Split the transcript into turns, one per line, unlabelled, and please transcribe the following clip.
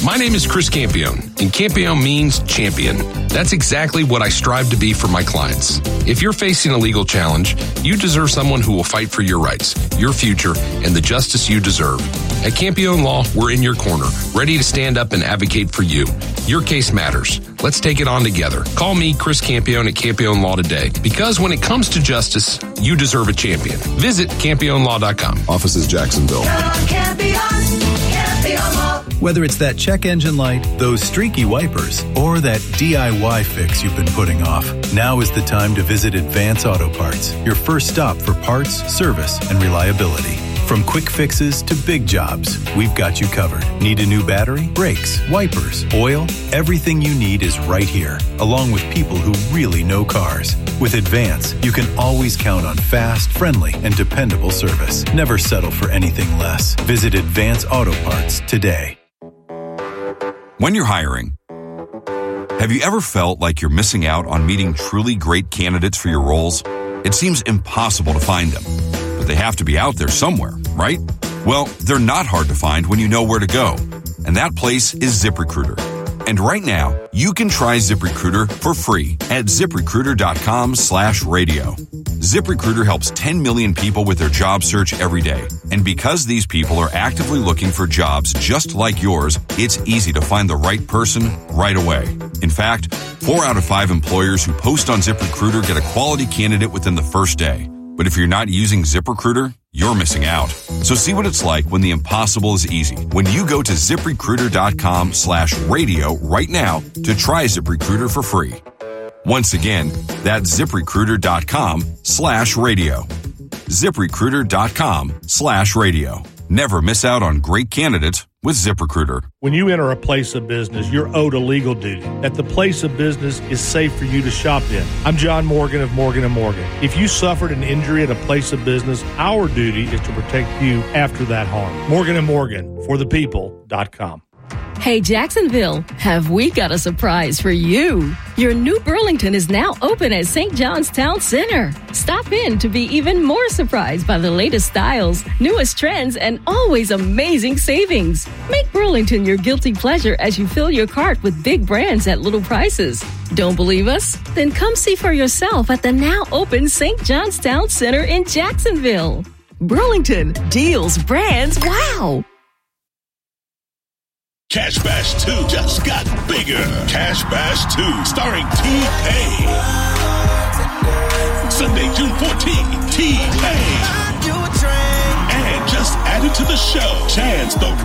My name is Chris Campione, and Campione means champion. That's exactly what I strive to be for my clients. If you're facing a legal challenge, you deserve someone who will fight for your rights, your future, and the justice you deserve. At Campione Law, we're in your corner, ready to stand up and advocate for you. Your case matters. Let's take it on together. Call me, Chris Campione, at Campione Law today, because when it comes to justice, you deserve a champion. Visit CampioneLaw.com.
Offices Jacksonville.
Whether it's that check engine light, those streaky wipers, or that DIY fix you've been putting off, now is the time to visit Advance Auto Parts, your first stop for parts, service, and reliability. From quick fixes to big jobs, we've got you covered. Need a new battery, brakes, wipers, oil? Everything you need is right here, along with people who really know cars. With Advance, you can always count on fast, friendly, and dependable service. Never settle for anything less. Visit Advance Auto Parts today.
When you're hiring, have you ever felt like you're missing out on meeting truly great candidates for your roles? It seems impossible to find them, but they have to be out there somewhere, right? Well, they're not hard to find when you know where to go, and that place is ZipRecruiter. And right now, you can try ZipRecruiter for free at ZipRecruiter.com/radio. ZipRecruiter helps 10 million people with their job search every day. And because these people are actively looking for jobs just like yours, it's easy to find the right person right away. In fact, 4 out of 5 employers who post on ZipRecruiter get a quality candidate within the first day. But if you're not using ZipRecruiter, you're missing out. So see what it's like when the impossible is easy. When you go to ZipRecruiter.com/radio right now to try ZipRecruiter for free. Once again, that's ZipRecruiter.com/radio. ZipRecruiter.com/radio. Never miss out on great candidates with ZipRecruiter.
When you enter a place of business, you're owed a legal duty that the place of business is safe for you to shop in. I'm John Morgan of Morgan & Morgan. If you suffered an injury at a place of business, our duty is to protect you after that harm. Morgan & Morgan, forthepeople.com.
Hey, Jacksonville, have we got a surprise for you? Your new Burlington is now open at St. John's Town Center. Stop in to be even more surprised by the latest styles, newest trends, and always amazing savings. Make Burlington your guilty pleasure as you fill your cart with big brands at little prices. Don't believe us? Then come see for yourself at the now open St. John's Town Center in Jacksonville. Burlington, deals, brands, wow!
Cash Bash 2 just got bigger. Cash Bash 2, starring T-Pain. Sunday, June 14th, T-Pain. And just added to the show, Chance the